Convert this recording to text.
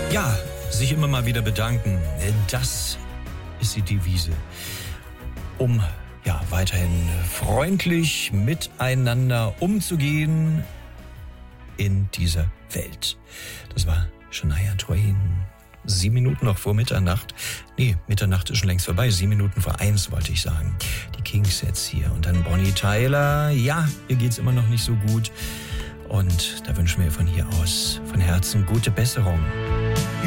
Ja, sich immer mal wieder bedanken. Das ist die Devise, um ja weiterhin freundlich miteinander umzugehen in dieser Welt. Das war Shania Twain. 7 Minuten noch vor Mitternacht. Nee, Mitternacht ist schon längst vorbei. 7 Minuten vor 1 wollte ich sagen. Die Kings jetzt hier. Und dann Bonnie Tyler. Ja, ihr geht's immer noch nicht so gut. Und da wünschen wir von hier aus von Herzen gute Besserung.